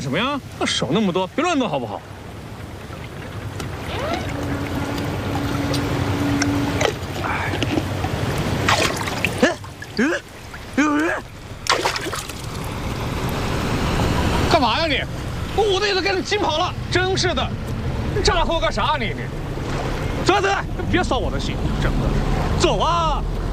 什么呀？手那么多，别乱动好不好？干嘛呀你？我的也都给你惊跑了！真是的，你咋呼干啥你？走，别扫我的兴，真的是。走啊！